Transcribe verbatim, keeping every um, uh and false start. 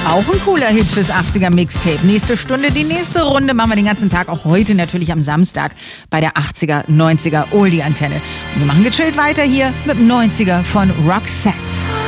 Auch ein cooler Hit fürs achtziger-Mixtape. Nächste Stunde, die nächste Runde machen wir den ganzen Tag, auch heute natürlich am Samstag bei der achtziger, neunziger Oldie-Antenne. Und wir machen gechillt weiter hier mit dem neunziger von Roxette.